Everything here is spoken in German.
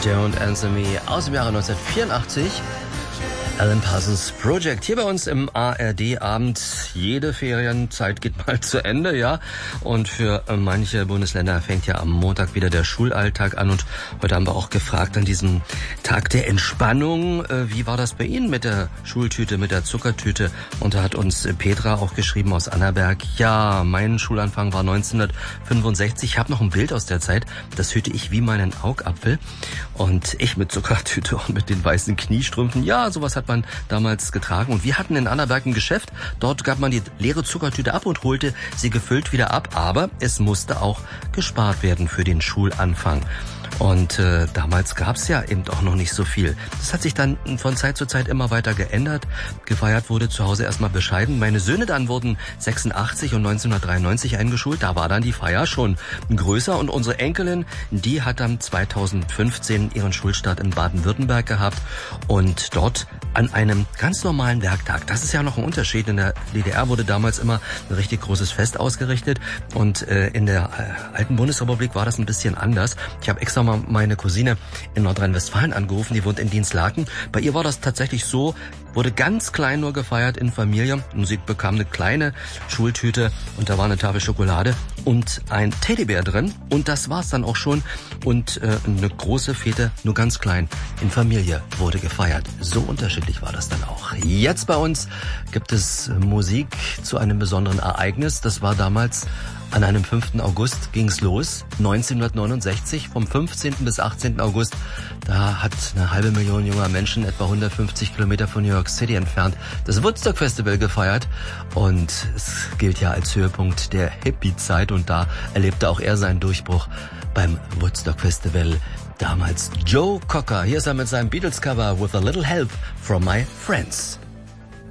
Don't Answer Me aus dem Jahre 1984. Alan Parsons Project hier bei uns im ARD-Abend. Jede Ferienzeit geht mal zu Ende, ja. Und für manche Bundesländer fängt ja am Montag wieder der Schulalltag an. Und heute haben wir auch gefragt an diesem Tag der Entspannung, wie war das bei Ihnen mit der Schultüte, mit der Zuckertüte? Und da hat uns Petra auch geschrieben aus Annaberg. Ja, mein Schulanfang war 1965. Ich habe noch ein Bild aus der Zeit. Das hüte ich wie meinen Augapfel. Und ich mit Zuckertüte und mit den weißen Kniestrümpfen. Ja, sowas hat man damals getragen. Und wir hatten in Annaberg ein Geschäft. Dort gab man die leere Zuckertüte ab und holte sie gefüllt wieder ab. Aber es musste auch gespart werden für den Schulanfang. Und damals gab's ja eben auch noch nicht so viel. Das hat sich dann von Zeit zu Zeit immer weiter geändert. Gefeiert wurde zu Hause erstmal bescheiden. Meine Söhne dann wurden 86 und 1993 eingeschult. Da war dann die Feier schon größer. Und unsere Enkelin, die hat dann 2015 ihren Schulstart in Baden-Württemberg gehabt. Und dort an einem ganz normalen Werktag. Das ist ja noch ein Unterschied. In der DDR wurde damals immer ein richtig großes Fest ausgerichtet. Und in der alten Bundesrepublik war das ein bisschen anders. Ich habe extra mal meine Cousine in Nordrhein-Westfalen angerufen, die wohnt in Dienstlaken. Bei ihr war das tatsächlich so, wurde ganz klein nur gefeiert in Familie. Und sie bekam eine kleine Schultüte und da war eine Tafel Schokolade und ein Teddybär drin. Und das war's dann auch schon. Und eine große Fete, nur ganz klein, in Familie wurde gefeiert. So unterschiedlich war das dann auch. Jetzt bei uns gibt es Musik zu einem besonderen Ereignis. Das war damals an einem 5. August ging's los, 1969, vom 15. bis 18. August. Da hat eine halbe Million junger Menschen, etwa 150 Kilometer von New York City entfernt, das Woodstock Festival gefeiert. Und es gilt ja als Höhepunkt der Hippie-Zeit und da erlebte auch er seinen Durchbruch beim Woodstock Festival. Damals Joe Cocker, hier ist er mit seinem Beatles-Cover With a Little Help from My Friends.